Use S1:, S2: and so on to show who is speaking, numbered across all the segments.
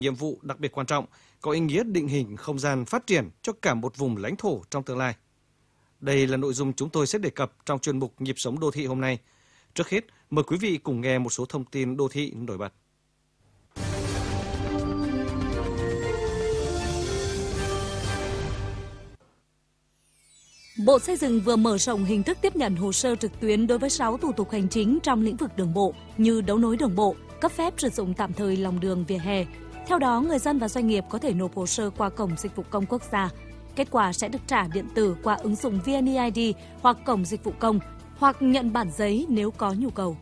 S1: Nhiệm vụ đặc biệt quan trọng, có ý nghĩa định hình không gian phát triển cho cả một vùng lãnh thổ trong tương lai. Đây là nội dung chúng tôi sẽ đề cập trong chuyên mục Nhịp sống đô thị hôm nay. Trước hết, mời quý vị cùng nghe một số thông tin đô thị nổi bật.
S2: Bộ Xây dựng vừa mở rộng hình thức tiếp nhận hồ sơ trực tuyến đối với 6 thủ tục hành chính trong lĩnh vực đường bộ như đấu nối đường bộ, cấp phép sử dụng tạm thời lòng đường vỉa hè. Theo đó, người dân và doanh nghiệp có thể nộp hồ sơ qua Cổng Dịch vụ Công Quốc gia. Kết quả sẽ được trả điện tử qua ứng dụng VNeID hoặc Cổng Dịch vụ Công, hoặc nhận bản giấy nếu có nhu cầu.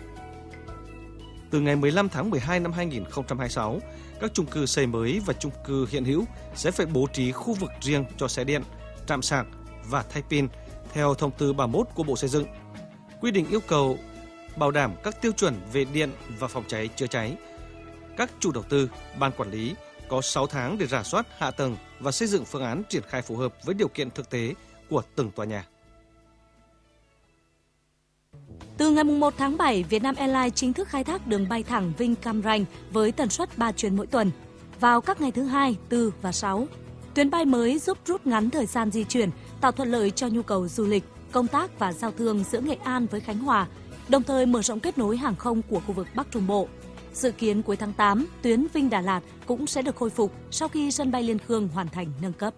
S1: Từ ngày 15 tháng 12 năm 2026, các chung cư xây mới và chung cư hiện hữu sẽ phải bố trí khu vực riêng cho xe điện, trạm sạc và thay pin theo thông tư 31 của Bộ Xây dựng. Quy định yêu cầu bảo đảm các tiêu chuẩn về điện và phòng cháy chữa cháy. Các chủ đầu tư, ban quản lý có 6 tháng để rà soát hạ tầng và xây dựng phương án triển khai phù hợp với điều kiện thực tế của từng tòa nhà.
S2: Từ ngày 1 tháng 7, Vietnam Airlines chính thức khai thác đường bay thẳng Vinh Cam Ranh với tần suất 3 chuyến mỗi tuần vào các ngày thứ Hai, Tư và Sáu. Tuyến bay mới giúp rút ngắn thời gian di chuyển, tạo thuận lợi cho nhu cầu du lịch, công tác và giao thương giữa Nghệ An với Khánh Hòa, đồng thời mở rộng kết nối hàng không của khu vực Bắc Trung Bộ. Dự kiến cuối tháng 8, tuyến Vinh Đà Lạt cũng sẽ được khôi phục sau khi sân bay Liên Khương hoàn thành nâng cấp.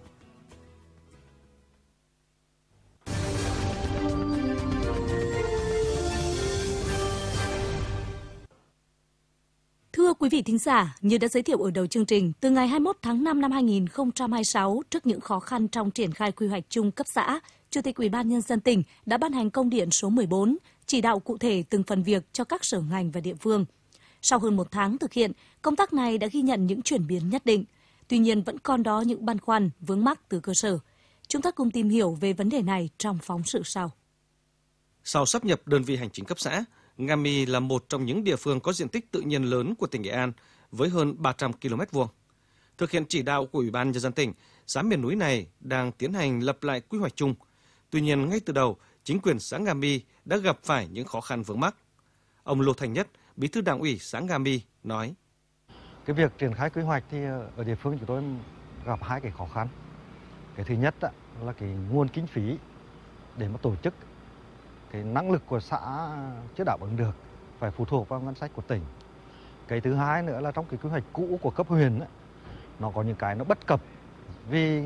S2: Thưa quý vị thính giả, như đã giới thiệu ở đầu chương trình, từ ngày 21 tháng 5 năm 2026, trước những khó khăn trong triển khai quy hoạch chung cấp xã, Chủ tịch Ủy ban Nhân dân tỉnh đã ban hành công điện số 14, chỉ đạo cụ thể từng phần việc cho các sở ngành và địa phương. Sau hơn một tháng thực hiện, công tác này đã ghi nhận những chuyển biến nhất định. Tuy nhiên vẫn còn đó những băn khoăn, vướng mắc từ cơ sở. Chúng ta cùng tìm hiểu về vấn đề này trong phóng sự sau.
S1: Sau sáp nhập đơn vị hành chính cấp xã, Nga My là một trong những địa phương có diện tích tự nhiên lớn của tỉnh Nghệ An với hơn 300 km². Thực hiện chỉ đạo của Ủy ban Nhân dân tỉnh, xã miền núi này đang tiến hành lập lại quy hoạch chung. Tuy nhiên, ngay từ đầu, chính quyền xã Nga My đã gặp phải những khó khăn vướng mắc. Ông Lô Thành Nhất, Bí thư Đảng ủy xã Nga My nói:
S3: Cái việc triển khai quy hoạch thì ở địa phương chúng tôi gặp hai cái khó khăn. Cái thứ nhất là cái nguồn kinh phí để mà tổ chức. Cái năng lực của xã chưa đáp ứng được, phải phụ thuộc vào ngân sách của tỉnh. Cái thứ hai nữa là trong cái quy hoạch cũ của cấp huyện nó có những cái nó bất cập vì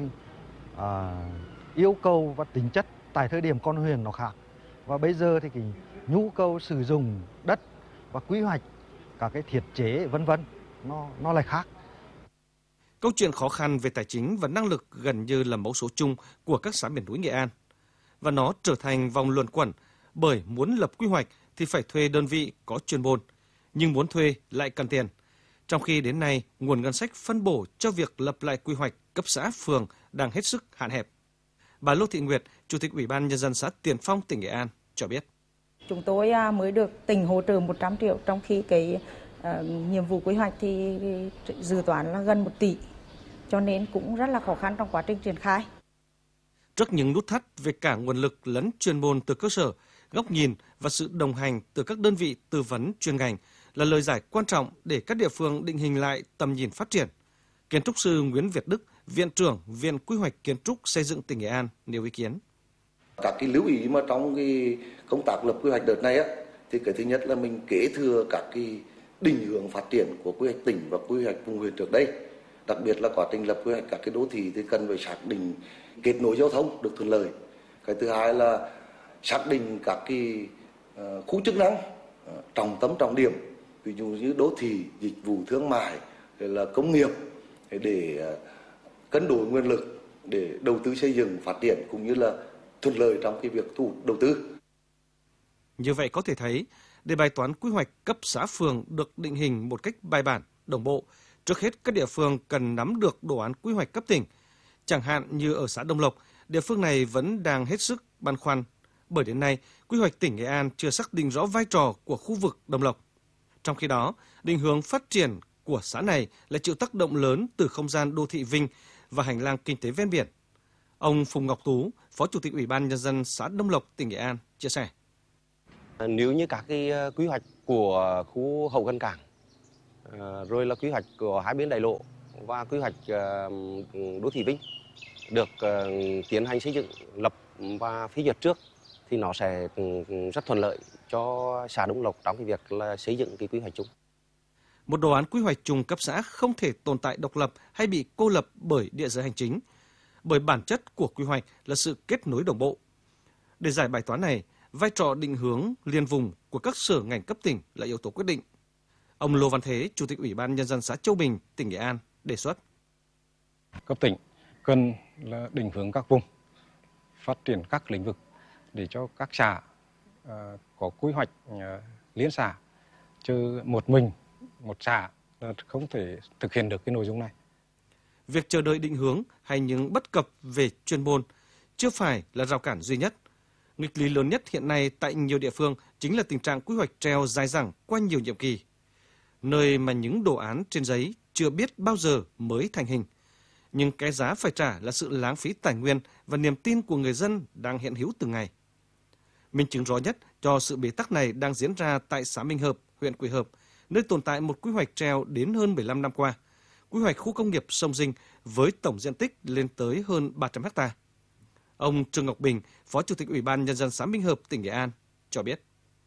S3: yêu cầu và tính chất tại thời điểm con huyện nó khác. Và bây giờ thì cái nhu cầu sử dụng đất và quy hoạch các cái thiết chế vân vân nó lại khác.
S1: Câu chuyện khó khăn về tài chính và năng lực gần như là mẫu số chung của các xã miền núi Nghệ An. Và nó trở thành vòng luẩn quẩn, bởi muốn lập quy hoạch thì phải thuê đơn vị có chuyên môn, nhưng muốn thuê lại cần tiền. Trong khi đến nay, nguồn ngân sách phân bổ cho việc lập lại quy hoạch cấp xã phường đang hết sức hạn hẹp. Bà Lô Thị Nguyệt, Chủ tịch Ủy ban Nhân dân xã Tiền Phong, tỉnh Nghệ An cho biết.
S4: Chúng tôi mới được tỉnh hỗ trợ 100 triệu, trong khi cái nhiệm vụ quy hoạch thì dự toán là gần 1 tỷ, cho nên cũng rất là khó khăn trong quá trình triển khai.
S1: Trước những nút thắt về cả nguồn lực lẫn chuyên môn từ cơ sở, góc nhìn và sự đồng hành từ các đơn vị tư vấn chuyên ngành là lời giải quan trọng để các địa phương định hình lại tầm nhìn phát triển. Kiến trúc sư Nguyễn Việt Đức, Viện trưởng Viện Quy hoạch Kiến trúc Xây dựng tỉnh Nghệ An nêu ý kiến.
S5: Các cái lưu ý mà trong cái công tác lập quy hoạch đợt này thì cái thứ nhất là mình kế thừa các cái định hướng phát triển của quy hoạch tỉnh và quy hoạch vùng huyện trước đây. Đặc biệt là quá trình lập quy hoạch các cái đô thị thì cần phải xác định kết nối giao thông được thuận lợi. Cái thứ hai là xác định các cái khu chức năng trọng tâm trọng điểm, ví dụ như đô thị, dịch vụ thương mại, là công nghiệp, để cân đối nguyên lực để đầu tư xây dựng phát triển cũng như là thuận lợi trong cái việc thu hút đầu tư.
S1: Như vậy có thể thấy, để bài toán quy hoạch cấp xã phường được định hình một cách bài bản, đồng bộ, trước hết các địa phương cần nắm được đồ án quy hoạch cấp tỉnh. Chẳng hạn như ở xã Đông Lộc, địa phương này vẫn đang hết sức băn khoăn, bởi đến nay quy hoạch tỉnh Nghệ An chưa xác định rõ vai trò của khu vực Đông Lộc. Trong khi đó, định hướng phát triển của xã này là chịu tác động lớn từ không gian đô thị Vinh và hành lang kinh tế ven biển. Ông Phùng Ngọc Tú, Phó Chủ tịch Ủy ban Nhân dân xã Đông Lộc, tỉnh Nghệ An chia sẻ.
S6: Nếu như các cái quy hoạch của khu hậu gần cảng rồi là quy hoạch của hai bên đại lộ và quy hoạch đô thị Vinh được tiến hành xây dựng, lập và phê duyệt trước thì nó sẽ rất thuận lợi cho xã Đông Lộc trong cái việc là xây dựng cái quy hoạch chung.
S1: Một đồ án quy hoạch chung cấp xã không thể tồn tại độc lập hay bị cô lập bởi địa giới hành chính, bởi bản chất của quy hoạch là sự kết nối đồng bộ. Để giải bài toán này, vai trò định hướng liên vùng của các sở ngành cấp tỉnh là yếu tố quyết định. Ông Lô Văn Thế, Chủ tịch Ủy ban Nhân dân xã Châu Bình, tỉnh Nghệ An đề xuất.
S7: Cấp tỉnh cần là định hướng các vùng, phát triển các lĩnh vực để cho các xã có quy hoạch liên xã, chứ một mình, một xã là không thể thực hiện được cái nội dung này.
S1: Việc chờ đợi định hướng hay những bất cập về chuyên môn chưa phải là rào cản duy nhất. Nghịch lý lớn nhất hiện nay tại nhiều địa phương chính là tình trạng quy hoạch treo dài dẳng qua nhiều nhiệm kỳ, nơi mà những đồ án trên giấy chưa biết bao giờ mới thành hình. Nhưng cái giá phải trả là sự lãng phí tài nguyên và niềm tin của người dân đang hiện hữu từng ngày. Minh chứng rõ nhất cho sự bế tắc này đang diễn ra tại xã Minh Hợp, huyện Quỳ Hợp, nơi tồn tại một quy hoạch treo đến hơn 15 năm qua. Quy hoạch khu công nghiệp Sông Dinh với tổng diện tích lên tới hơn 300 ha. Ông Trương Ngọc Bình, Phó Chủ tịch Ủy ban Nhân dân xã Minh Hợp, tỉnh Nghệ An cho biết.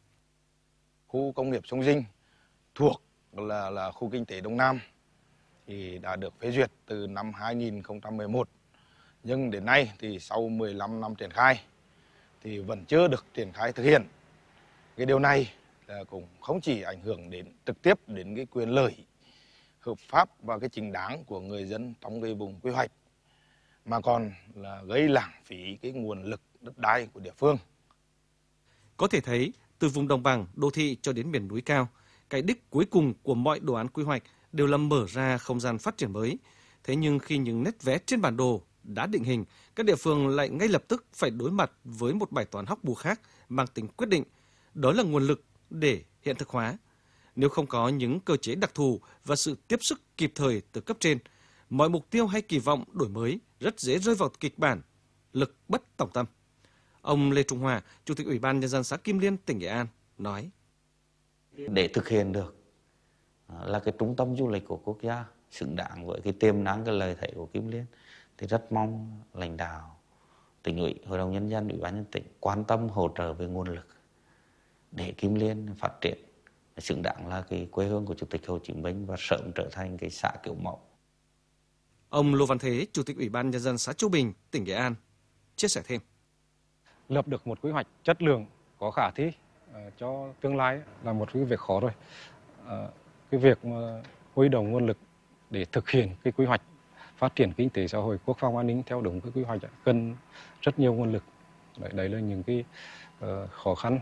S8: Khu công nghiệp Sông Dinh thuộc là khu kinh tế Đông Nam thì đã được phê duyệt từ năm 2011. Nhưng đến nay thì sau 15 năm triển khai thì vẫn chưa được triển khai thực hiện. Cái điều này là cũng không chỉ ảnh hưởng đến trực tiếp đến cái quyền lợi hợp pháp và cái chính đáng của người dân trong cái vùng quy hoạch, mà còn là gây lãng phí cái nguồn lực đất đai của địa phương.
S1: Có thể thấy, từ vùng đồng bằng, đô thị cho đến miền núi cao, cái đích cuối cùng của mọi đồ án quy hoạch đều là mở ra không gian phát triển mới. Thế nhưng khi những nét vẽ trên bản đồ đã định hình, các địa phương lại ngay lập tức phải đối mặt với một bài toán hóc búa khác mang tính quyết định, đó là nguồn lực để hiện thực hóa. Nếu không có những cơ chế đặc thù và sự tiếp sức kịp thời từ cấp trên, mọi mục tiêu hay kỳ vọng đổi mới rất dễ rơi vào kịch bản lực bất tòng tâm. Ông Lê Trung Hòa, Chủ tịch Ủy ban Nhân dân xã Kim Liên, tỉnh Nghệ An nói.
S9: Để thực hiện được là cái trung tâm du lịch của quốc gia, xứng đáng với cái tiềm năng, cái lợi thế của Kim Liên, thì rất mong lãnh đạo tỉnh ủy, Hội đồng Nhân dân, Ủy ban nhân tỉnh quan tâm hỗ trợ về nguồn lực để Kim Liên phát triển xứng đáng là cái quê hương của Chủ tịch Hồ Chí Minh và sớm trở thành cái xã kiểu mẫu.
S1: Ông Lô Văn Thế, Chủ tịch Ủy ban Nhân dân xã Châu Bình, tỉnh Nghệ An chia sẻ thêm.
S7: Lập được một quy hoạch chất lượng có khả thi cho tương lai là một cái việc khó rồi. Cái việc mà huy động nguồn lực để thực hiện cái quy hoạch phát triển kinh tế xã hội, quốc phòng an ninh theo đúng cái quy hoạch cần rất nhiều nguồn lực. Đấy là những cái khó khăn.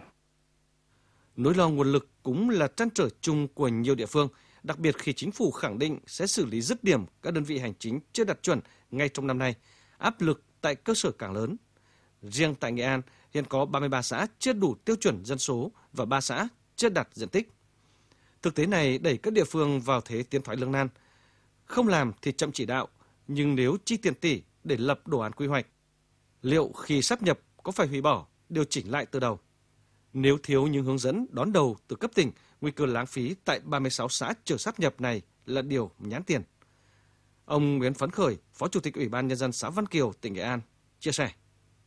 S1: Nỗi lo nguồn lực cũng là trăn trở chung của nhiều địa phương, đặc biệt khi chính phủ khẳng định sẽ xử lý dứt điểm các đơn vị hành chính chưa đạt chuẩn ngay trong năm nay, áp lực tại cơ sở càng lớn. Riêng tại Nghệ An, hiện có 33 xã chưa đủ tiêu chuẩn dân số và 3 xã chưa đạt diện tích. Thực tế này đẩy các địa phương vào thế tiến thoái lưỡng nan. Không làm thì chậm chỉ đạo, nhưng nếu chi tiền tỷ để lập đồ án quy hoạch, liệu khi sáp nhập có phải hủy bỏ, điều chỉnh lại từ đầu? Nếu thiếu những hướng dẫn đón đầu từ cấp tỉnh, nguy cơ lãng phí tại 36 xã chưa sáp nhập này là điều nhãn tiền. Ông Nguyễn Phấn Khởi, Phó Chủ tịch Ủy ban Nhân dân xã Văn Kiều, tỉnh Nghệ An chia sẻ.